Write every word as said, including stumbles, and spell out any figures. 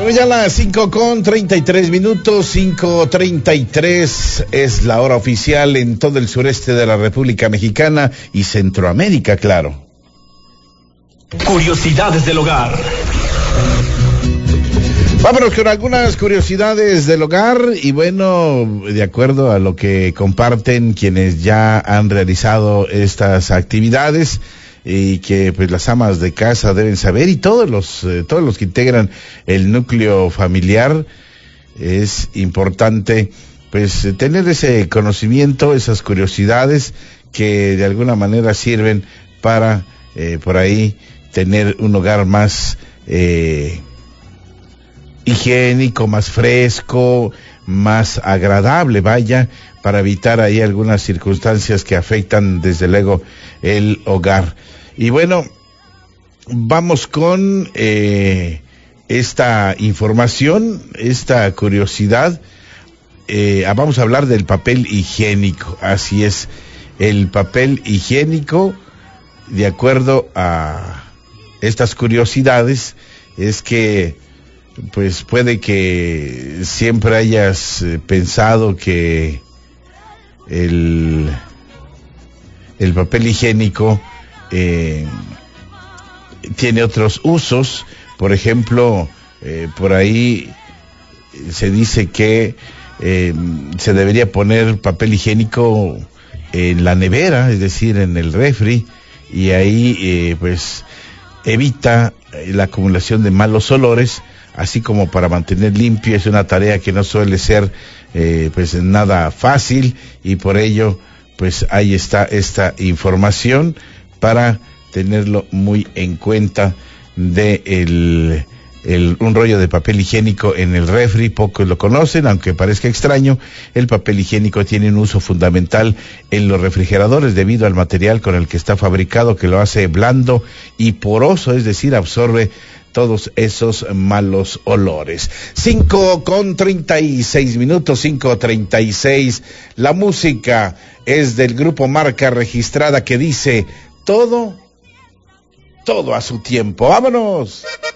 Bueno, ya las cinco con treinta y tres minutos, cinco treinta y tres es la hora oficial en todo el sureste de la República Mexicana y Centroamérica, claro. Curiosidades del hogar. Vámonos con algunas curiosidades del hogar y bueno, de acuerdo a lo que comparten quienes ya han realizado estas actividades y que pues las amas de casa deben saber y todos los eh, todos los que integran el núcleo familiar, es importante pues tener ese conocimiento, esas curiosidades que de alguna manera sirven para eh, por ahí tener un hogar más eh, higiénico, más fresco, más agradable, vaya, para evitar ahí algunas circunstancias que afectan desde luego el hogar. Y bueno, vamos con eh, esta información, esta curiosidad. Eh, vamos a hablar del papel higiénico. Así es, el papel higiénico, de acuerdo a estas curiosidades, es que pues puede que siempre hayas eh, pensado que el, el papel higiénico eh, tiene otros usos. Por ejemplo, eh, por ahí se dice que eh, se debería poner papel higiénico en la nevera, es decir, en el refri, y ahí eh, pues evita la acumulación de malos olores, así como para mantener limpio. Es una tarea que no suele ser eh, pues nada fácil, y por ello pues ahí está esta información para tenerlo muy en cuenta de el, el un rollo de papel higiénico en el refri. Pocos lo conocen, aunque parezca extraño. El papel higiénico tiene un uso fundamental en los refrigeradores debido al material con el que está fabricado, que lo hace blando y poroso, es decir, absorbe todos esos malos olores. Cinco con treinta y seis minutos, cinco treinta y seis. La música es del grupo Marca Registrada, que dice todo, todo a su tiempo. ¡Vámonos!